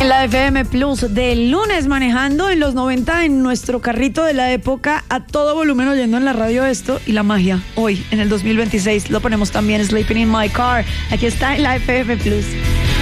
En la FM Plus, de lunes manejando en los 90 en nuestro carrito de la época, a todo volumen oyendo en la radio esto y la magia. Hoy, en el 2026, lo ponemos también, Sleeping in My Car. Aquí está en la FM Plus.